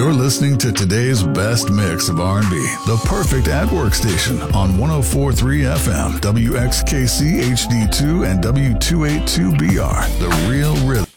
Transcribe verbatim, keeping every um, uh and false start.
You're listening to today's best mix of R and B, the perfect at-work station on one oh four point three F M, W X K C H D two and W two eighty-two B R, The Real Rhythm.